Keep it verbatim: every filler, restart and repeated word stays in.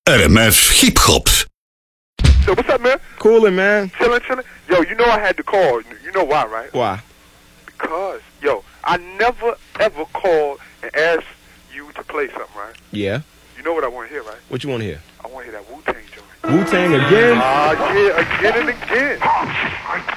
R M F Hip Hop. So what's up, man? Coolin', man. Chillin', chillin'. Yo, you know I had to call. You know why, right? Why? Because, yo, I never, ever called and asked you to play something, right? Yeah. You know what I want to hear, right? What you want to hear? I want to hear that Wu-Tang joint. Wu-Tang again? Ah, uh, yeah, again and again.